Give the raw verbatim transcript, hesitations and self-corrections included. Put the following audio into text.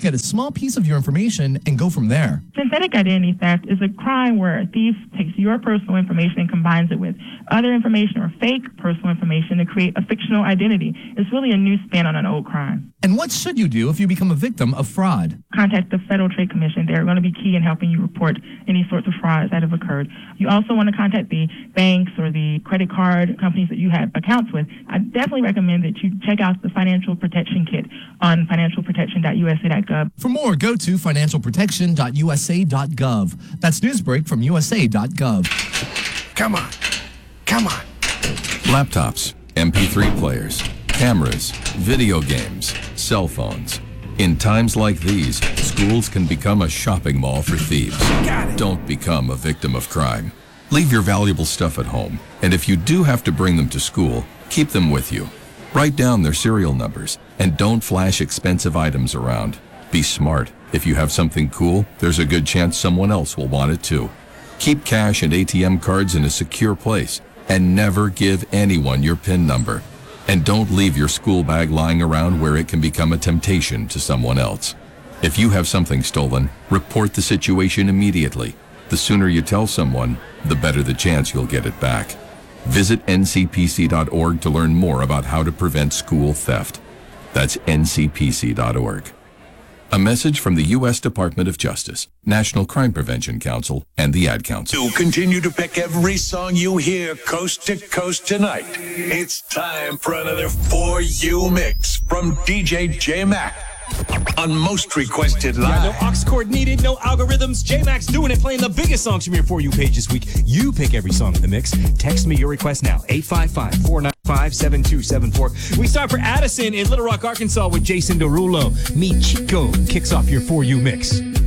get a small piece of your information and go from there. Synthetic identity theft is a crime where a thief takes your personal information and combines it with other information or fake personal information to create a fictional identity. It's really a new spin on an old crime. And what should you do if you become a victim of fraud? Contact the Federal Trade Commission. They're going to be key in helping you report any sorts of frauds that have occurred. You also want to contact the banks or the credit card companies that you have accounts with. I definitely recommend that you check out the Financial Protection Kit on financial protection dot U S A dot gov. For more, go to financial protection dot U S A dot gov. That's Newsbreak from U S A dot gov. Come on. Come on. Laptops, M P three players, cameras, video games, cell phones. In times like these, schools can become a shopping mall for thieves. Don't become a victim of crime. Leave your valuable stuff at home, and if you do have to bring them to school, keep them with you. Write down their serial numbers, and don't flash expensive items around. Be smart. If you have something cool, there's a good chance someone else will want it too. Keep cash and A T M cards in a secure place, and never give anyone your PIN number. And don't leave your school bag lying around where it can become a temptation to someone else. If you have something stolen, report the situation immediately. The sooner you tell someone, the better the chance you'll get it back. Visit N C P C dot org to learn more about how to prevent school theft. That's N C P C dot org. A message from the U S Department of Justice, National Crime Prevention Council, and the Ad Council. To continue to pick every song you hear coast to coast tonight, it's time for another For You mix from D J J-Mac on Most Requested Live. Yeah, no aux cord needed, no algorithms. J-Mac's doing it, playing the biggest songs from your For You page this week. You pick every song in the mix. Text me your request now, eight five five, four nine five, seven two seven four. We start for Addison in Little Rock, Arkansas with Jason Derulo. Mi Chico kicks off your For You mix.